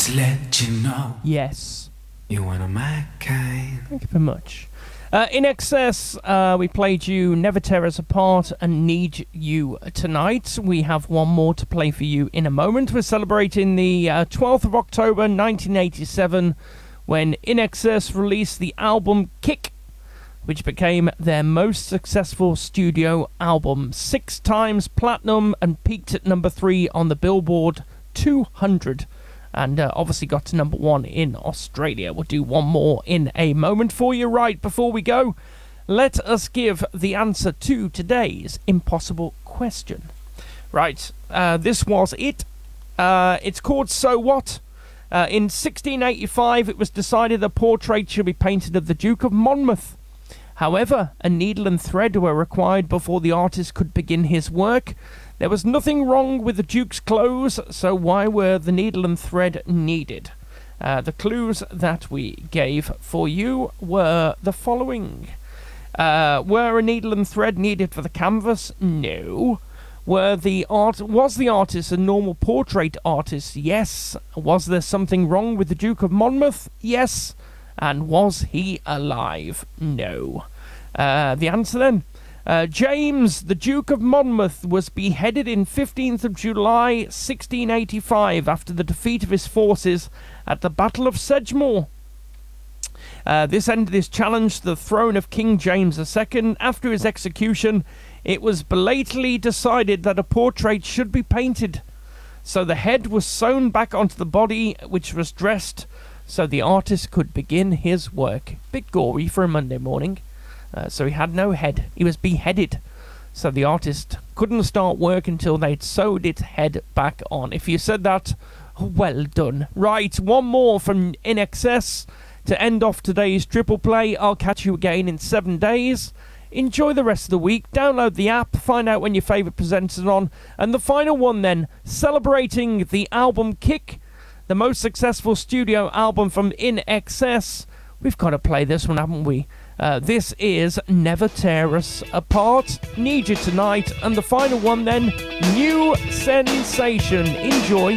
to let you know. Yes. You're one of my kind. Thank you very much. In excess, we played you Never Tear Us Apart and Need You Tonight. We have one more to play for you in a moment. We're celebrating the 12th of October 1987 when In Excess released the album Kick, which became their most successful studio album. 6 times platinum and peaked at number 3 on the Billboard 200. And obviously got to number 1 in Australia. We'll do one more in a moment for you. Right, before we go, let us give the answer to today's impossible question. Right, this was it. It's called So What? In 1685, it was decided a portrait should be painted of the Duke of Monmouth. However, a needle and thread were required before the artist could begin his work. There was nothing wrong with the Duke's clothes, so why were the needle and thread needed? The clues that we gave for you were the following. Were a needle and thread needed for the canvas? No. Was the artist a normal portrait artist? Yes. Was there something wrong with the Duke of Monmouth? Yes. And was he alive? No. The answer then. James, the Duke of Monmouth, was beheaded in 15th of July 1685 after the defeat of his forces at the Battle of Sedgemoor. This ended his challenge to the throne of King James II. After his execution, it was belatedly decided that a portrait should be painted. So the head was sewn back onto the body, which was dressed so the artist could begin his work. Bit gory for a Monday morning. So he had no head. He was beheaded. So the artist couldn't start work until they'd sewed its head back on. If you said that, well done. Right, one more from In Excess to end off today's triple play. I'll catch you again in 7 days. Enjoy the rest of the week. Download the app. Find out when your favourite presenter's on. And the final one then, celebrating the album Kick, the most successful studio album from In Excess. We've got to play this one, haven't we? This is Never Tear Us Apart, Need You Tonight, and the final one then, New Sensation. Enjoy.